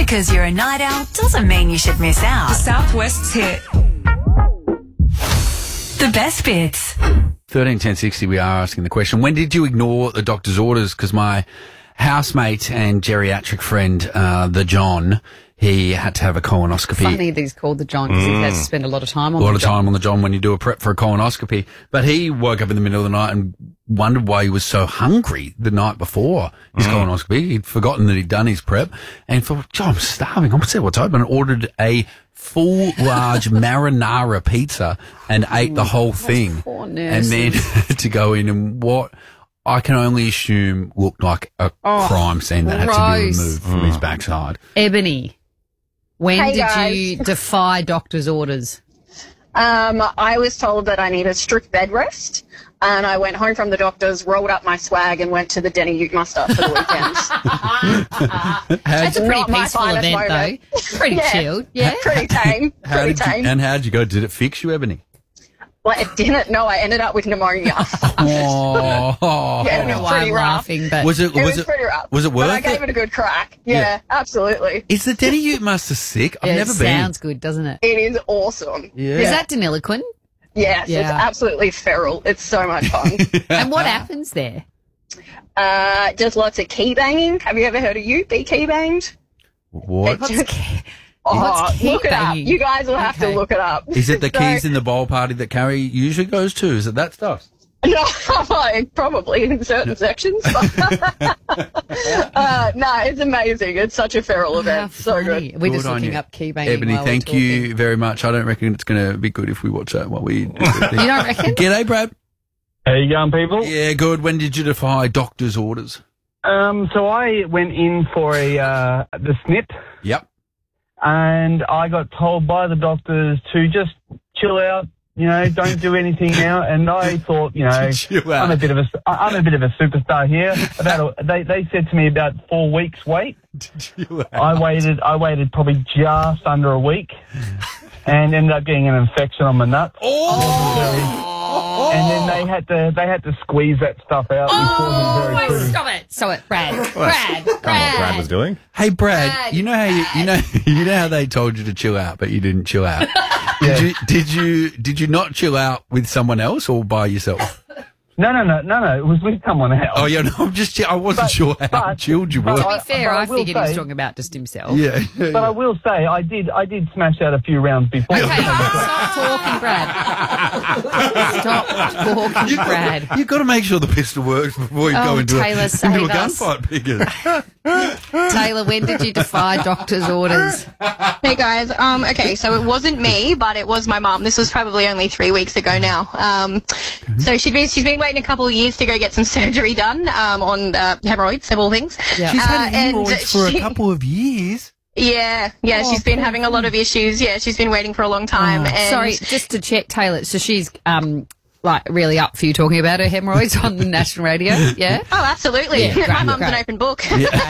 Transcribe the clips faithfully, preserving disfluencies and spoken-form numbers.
because you're a night owl doesn't mean you should miss out. Southwest's hit. The best bits. thirteen ten sixty, we are asking the question, when did you ignore the doctor's orders? Because my housemate and geriatric friend, uh, the John, he had to have a colonoscopy. Funny that he's called the John because mm. he has to spend a lot of time on a lot the of John. time on the John when you do a prep for a colonoscopy. But he woke up in the middle of the night and wondered why he was so hungry the night before his mm. colonoscopy. He'd forgotten that he'd done his prep and thought, "John, I'm starving. I'm going to see what's open." And ordered a full, large marinara pizza and ate the whole thing. And then to go in and what I can only assume looked like a oh, crime scene that had to be removed from mm. his backside. Ebony, when hey did guys. you defy doctor's orders? Um, I was told that I need a strict bed rest, and I went home from the doctor's, rolled up my swag, and went to the Denny Ute Muster for the weekend. That's a pretty Not my peaceful finest event, moment. though. Pretty Yeah. chilled, yeah. Pretty tame. How Pretty did tame. you, and how did you go? Did it fix you, Ebony? Well, it didn't. No, I ended up with pneumonia. Oh, Yeah, I don't know why I'm laughing, but was it It was, was it pretty rough. was it worth But I gave it? it a good crack. Yeah, Yeah. absolutely. Is the Denny Ute Muster sick? I've yeah, never it been. sounds good, doesn't it? It is awesome. Yeah. Is that Deniliquin? Yes, Yeah. it's absolutely feral. It's so much fun. And what happens there? uh, just lots of key banging. Have you ever heard of you be key banged? What? What's key? Oh, What's key look it up. banging? You guys will have Okay. to look it up. Is it the So- keys in the bowl party that Carrie usually goes to? Is it that stuff? No, probably in certain sections. uh, no, it's amazing. It's such a feral event. How So funny. good. We're Good just on looking you. up key banging. Ebony, while we're thank talking. you very much. I don't reckon it's going to be good if we watch that while we... You don't reckon? G'day, Brad. How you going, people? Yeah, good. When did you defy doctor's orders? Um, so I went in for a uh, the snip, Yep. and I got told by the doctors to just chill out. You know, don't do anything now. And I thought, you know, Chill out. I'm a bit of a I'm a bit of a superstar here. About a, they they said to me about four weeks wait. Chill out. I waited I waited probably just under a week, and ended up getting an infection on my nuts. Oh! And then they had to they had to squeeze that stuff out. Oh, which wasn't very wait, pretty. stop it. Stop it, Brad. Brad. Brad. What Brad was doing? Hey, Brad, Brad, you know how you, you know you know how they told you to chill out, but you didn't chill out. Did you did you did you not chill out with someone else or by yourself? No, no, no, no, no. It was with someone else. Oh yeah, no, I'm just I wasn't But- sure how but- chilled you but were. To be I- fair, but I I, will figured he was say- talking about just himself. Yeah, yeah, But I will say, I did, I did smash out a few rounds before. Okay, stop talking, Brad. Stop talking, Brad. You've got to make sure the pistol works before you Oh, go into Taylor, a, into save a us. gunfight, Piggers. Taylor, when did you defy doctor's orders? Hey guys, um, okay, so it wasn't me, but it was my mum. This was probably only three weeks ago now. Um, so she'd been, she's been waiting a couple of years to go get some surgery done, um, on, uh, hemorrhoids, of all things. Yeah. She's had Uh, and hemorrhoids for she- a couple of years. Yeah, yeah, Oh, she's been having a lot of issues. Yeah, she's been waiting for a long time. and Sorry, just to check, Taylor. So she's um like really up for you talking about her hemorrhoids on the national radio. Yeah. Oh, absolutely. Yeah, great, my mum's great. an open book.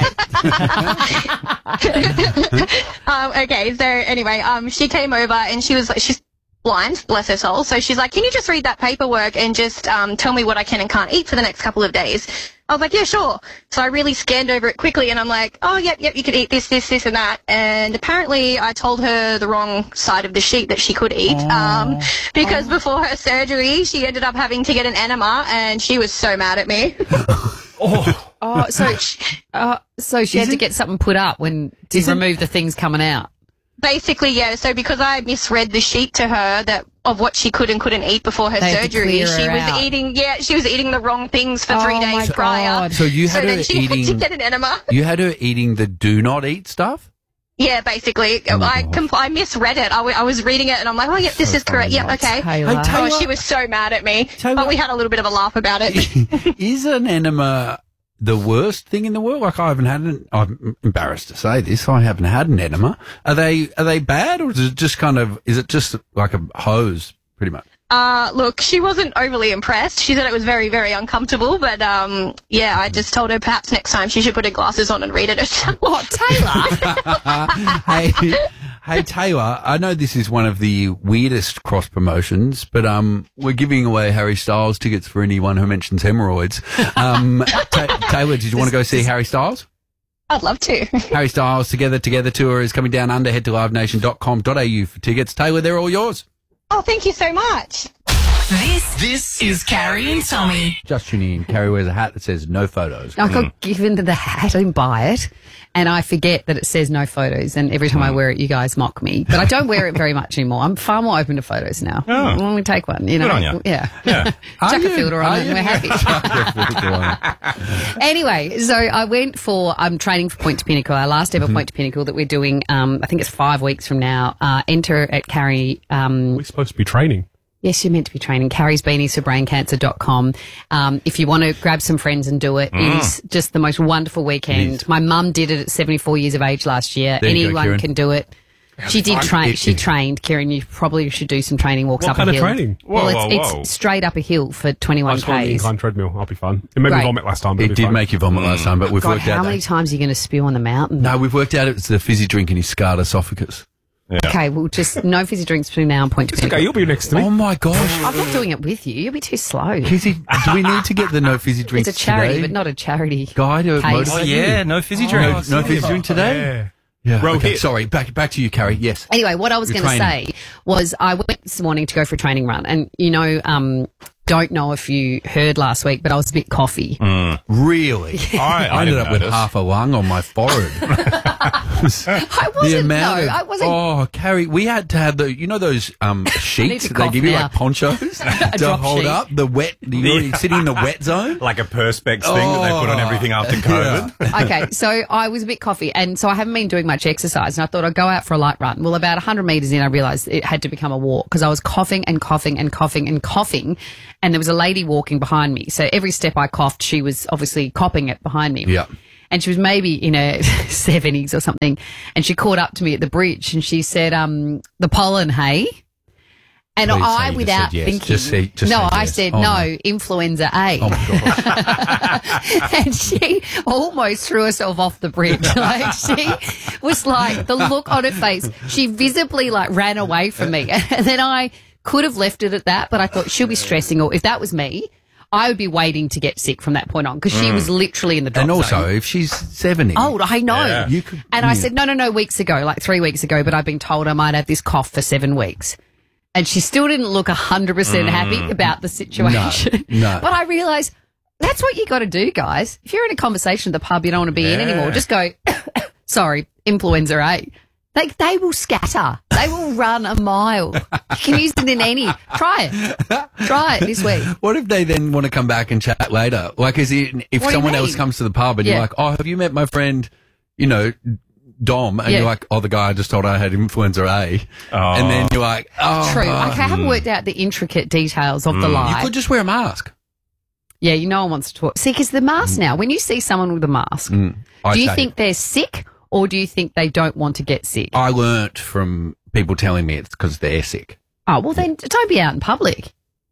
Yeah. um, okay, so anyway, um, she came over and she was like, she's blind, bless her soul. So she's like, can you just read that paperwork and just um, tell me what I can and can't eat for the next couple of days? I was like, yeah, sure. So I really scanned over it quickly and I'm like, oh, yep, yep, you could eat this, this, this and that. And apparently I told her the wrong side of the sheet that she could eat. Um, because before her surgery, she ended up having to get an enema and she was so mad at me. Oh, so uh, so she had to get something put up when to remove the things coming out. Basically, yeah. So because I misread the sheet to her that of what she could and couldn't eat before her They had to surgery, clear she her was out. eating. Yeah, she was eating the wrong things for three Oh, my days prior. God. So you had so her then she had to eating. get an enema. You had her eating the do not eat stuff. Yeah, basically, Oh my I God. compl- I misread it. I, w- I was reading it and I'm like, oh, yep, this So is correct. Yep, far, okay. Taylor. Hey, Taylor. Oh, she was so mad at me, Taylor- but we had a little bit of a laugh about it. Is an enema the worst thing in the world? Like I haven't had an. I'm embarrassed to say this. I haven't had an enema. Are they are they bad or is it just kind of? Is it just like a hose, pretty much? Uh, look, she wasn't overly impressed. She said it was very, very uncomfortable, but um, yeah, I just told her perhaps next time she should put her glasses on and read it herself. Oh, Taylor. hey, hey Taylor. I know this is one of the weirdest cross promotions, but um, we're giving away Harry Styles tickets for anyone who mentions hemorrhoids. Um, Ta- Taylor, did you want to go see Harry Styles? I'd love to. Harry Styles Together Together Tour is coming down under. Head to live nation dot com dot a u for tickets. Taylor, they're all yours. Oh, thank you so much. This this is Carrie and Tommy. Just tuning in. Carrie wears a hat that says no photos. I got given the hat, I didn't buy it, and I forget that it says no photos, and every time I wear it, you guys mock me. But I don't wear it very much anymore. I'm far more open to photos now. Oh. Why don't we take one? You know, Good on you. Yeah. Yeah. Chuck you? a filter on Are it and you? we're happy. Anyway, so I went for, I'm training for Point to Pinnacle, our last ever Point to Pinnacle that we're doing, um, I think it's five weeks from now. Uh, enter at Carrie, um, We're supposed to be training. yes, you're meant to be training. Carrie's Beanies for Brain Cancer dot com. Um, if you want to grab some friends and do it, Mm. it is just the most wonderful weekend. My mum did it at seventy-four years of age last year. There you go, Anyone Kieran. can do it. She did train. She trained, Kieran. You probably should do some training walks What up kind a of hill. training? Well, Whoa, it's, whoa, whoa. it's straight up a hill for I twenty-one just want an k's. incline treadmill. I'll be fun. It made me Great. vomit last time. But It it'll be did fun. make you vomit last time, but we've God, worked how out many that. times are you going to spew on the mountain? No, we've worked out it's the fizzy drink in his scarred esophagus. Okay, well, just no fizzy drinks between now and Point to It's okay. Pinnacle. You'll be next to me. Oh my gosh. I'm not doing it with you. You'll be too slow. Kizzy, do we need to get the no fizzy drinks It's a charity, today? but not a charity. Guide to case. motivate Oh, you? yeah, no fizzy No, drinks. no fizzy drink today? Yeah. Yeah. Bro, okay, here- sorry. Back back to you, Carrie. Yes. Anyway, what I was You're going to training. say was I went this morning to go for a training run, and you know, um, don't know if you heard last week, but I was a bit coffee. Really? I, I ended didn't up with notice. half a lung on my forehead. I wasn't. No, of- I wasn't. Oh, Carrie, we had to have the, you know, those um, sheets to that they cough give you now. like ponchos to drop hold sheet. up the wet. You're Yeah. sitting in the wet zone. Like a Perspex thing that they put on everything after COVID. Okay, so I was a bit coffee, and so I haven't been doing much exercise, and I thought I'd go out for a light run. Well, about one hundred metres in, I realised it had to become a walk because I was coughing and coughing and coughing and coughing, and there was a lady walking behind me. So every step I coughed, she was obviously copping it behind me. Yeah. And she was maybe in her seventies or something, and she caught up to me at the bridge, and she said, um, the pollen, hey? And Please say I, you just without said yes. thinking, Just say- just no, say I yes. said, Oh, no, no. influenza A. Oh my god. And she almost threw herself off the bridge. Like she was like the look on her face. She visibly like ran away from me. And then I could have left it at that, but I thought she'll be stressing, or if that was me, I would be waiting to get sick from that point on because she was literally in the drop And also, zone. if she's seventy, Oh, I know. Yeah. you could. And I you- said, no, no, no, weeks ago, like three weeks ago, but I've been told I might have this cough for seven weeks. And she still didn't look one hundred percent happy about the situation. no. But I realised that's what you got to do, guys. If you're in a conversation at the pub you don't want to be in Yeah. anymore, just go, sorry, influenza A. They, they will scatter. They will run a mile. You can use it in any. Try it. Try it this week. What if they then want to come back and chat later? Like, is it, if What do you someone mean? else comes to the pub and Yeah. you're like, oh, have you met my friend, you know, Dom? And Yeah. you're like, oh, the guy I just told I had influenza A. And then you're like, oh. True. Okay, I haven't worked out the intricate details of the You lie. could just wear a mask. Yeah, you know one wants to talk. See, because the mask now, when you see someone with a mask, I do you say- think they're sick or do you think they don't want to get sick? I learnt from people telling me it's because they're sick. Oh, well then don't be out in public.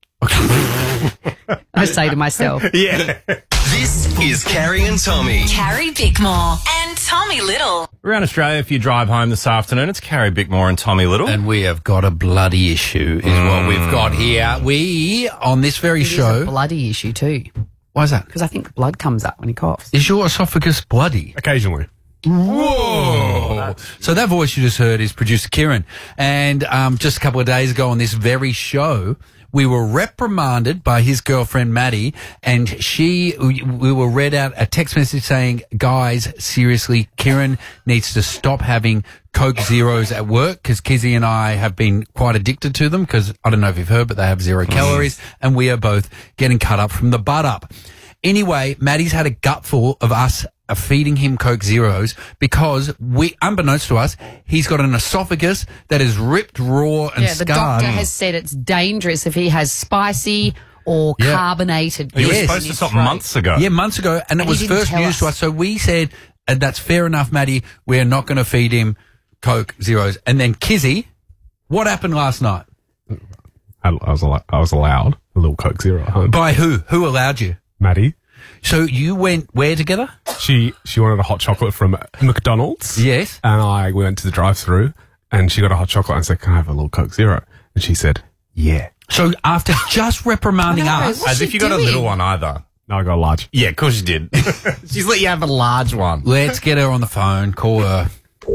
I say to myself. Yeah. This is Carrie and Tommy. Carrie Bickmore and Tommy Little. Around Australia, if you drive home this afternoon, it's Carrie Bickmore and Tommy Little. And we have got a bloody issue, is what we've got here. We, on this very It is a show. bloody issue too, Why is that? because I think blood comes up when he coughs. Is your esophagus bloody? Occasionally. Whoa! So that voice you just heard is producer Kieran. And um, just a couple of days ago on this very show, we were reprimanded by his girlfriend Maddie, and she, we we were read out a text message saying, guys, seriously, Kieran needs to stop having Coke Zeros at work because Kizzy and I have been quite addicted to them because I don't know if you've heard, but they have zero calories and we are both getting cut up from the butt up. Anyway, Maddie's had a gutful of us uh, feeding him Coke Zeros because we, unbeknownst to us, he's got an esophagus that is ripped raw and Yeah, the scarred. doctor has said it's dangerous if he has spicy or Yeah. carbonated. you were Yes. supposed to stop months ago. Yeah, months ago, and it And was he didn't first tell news us. to us. So we said, uh, that's fair enough, Maddie. We're not going to feed him Coke Zeros. And then Kizzy, what happened last night? I, I was al- I was allowed a little Coke Zero at home. By who? Who allowed you? Maddie, So you went where together? she she wanted a hot chocolate from McDonald's. Yes. And I we went to the drive-through, and she got a hot chocolate and said, "Can I have a little Coke Zero?" And she said, "Yeah." So after just reprimanding I know, us, what's As she if you got a doing? little one either. No, I got a large. Yeah, of course you did. She's let you have a large one. Let's get her on the phone. Call her.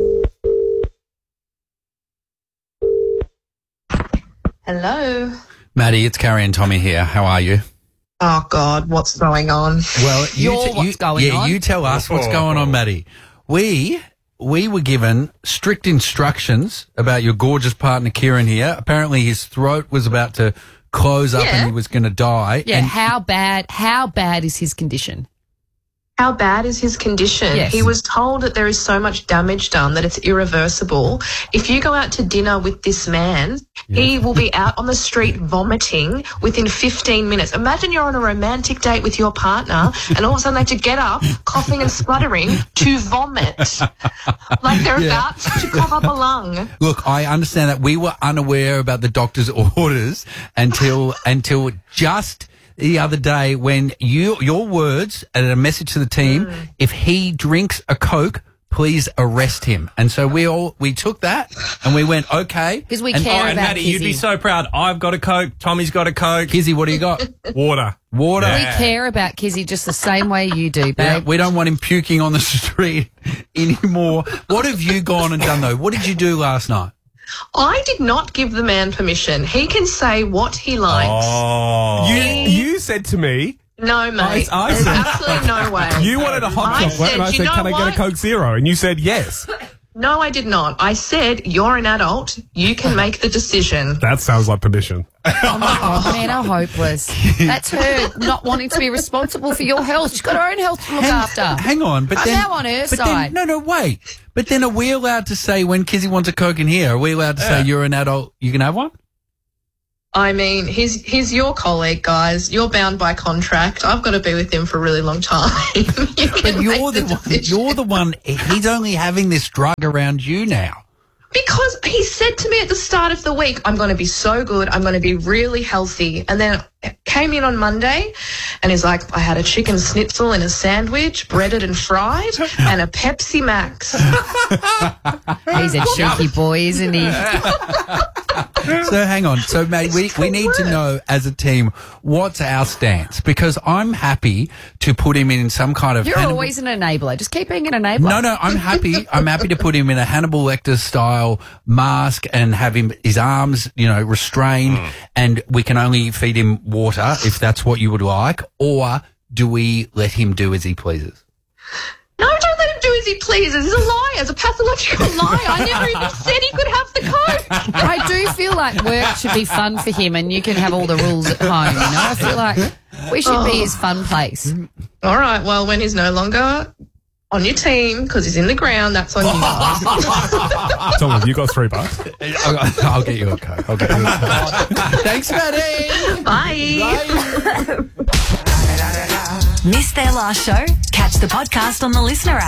Hello. Maddie, it's Carrie and Tommy here. How are you? Oh, God, what's going on? Well, you, You're t- what's you- going yeah, on. you tell us what's going on, Maddie. We we were given strict instructions about your gorgeous partner, Kieran, here. Apparently his throat was about to close up Yeah. and he was going to die. Yeah, And how bad? How bad is his condition? How bad is his condition? Yes. He was told that there is so much damage done that it's irreversible. If you go out to dinner with this man, he will be out on the street vomiting within fifteen minutes. Imagine you're on a romantic date with your partner and all of a sudden they have to get up, coughing and spluttering to vomit. Like they're about to cough up a lung. Look, I understand that we were unaware about the doctor's orders until until just the other day when you your words and a message to the team, Mm. if he drinks a Coke, please arrest him. And so we all we took that and we went, okay. Because we And- care Oh, and about Maddie, Kizzy. you'd be so proud. I've got a Coke. Tommy's got a Coke. Kizzy, what do you got? Water. Water. We Yeah. care about Kizzy just the same way you do, Yeah, babe. we don't want him puking on the street anymore. What have you gone and done though? What did you do last night? I did not give the man permission. He can say what he likes. Oh. You you said to me, No, mate. I- I There's said- absolutely no way. you wanted a hot I chocolate, said, and I "You said, know can I get a what?" Coke Zero? And you said yes. No, I did not. I said, you're an adult. You can make the decision. That sounds like permission. Oh my God, men are hopeless. That's her not wanting to be responsible for your health. She's got her own health to look after. Hang on, but I'm then now on her but side. Then, no, no, wait. But then, are we allowed to say when Kizzy wants a Coke in here? Are we allowed to say you're an adult? You can have one. I mean, he's he's your colleague, guys. You're bound by contract. I've got to be with him for a really long time. You can But you're make the one. decision. You're the one. He's only having this drug around you now. Because he said to me at the start of the week, I'm going to be so good. I'm going to be really healthy. And then came in on Monday and he's like, I had a chicken schnitzel in a sandwich, breaded and fried, and a Pepsi Max. He's a cheeky boy, isn't he? So hang on. So mate, we, we need to know as a team what's our stance, because I'm happy to put him in some kind of You're Hannibal- always an enabler. Just keep being an enabler. No, no, I'm happy. I'm happy to put him in a Hannibal Lecter style mask and have him his arms, you know, restrained, and we can only feed him water if that's what you would like. Or do we let him do as he pleases? No, don't let him do as he pleases. He's a liar. He's a pathological liar. I never even said he could have the Coke. I do feel like work should be fun for him and you can have all the rules at home, you know? I feel like we should be his fun place. All right, well, when he's no longer on your team because he's in the ground, that's on you guys. Tom, you got three bucks. I'll, I'll get you a Coke. I'll get you a Coke. Thanks, Maddie. Bye. Missed their last show? Catch the podcast on the Listener app.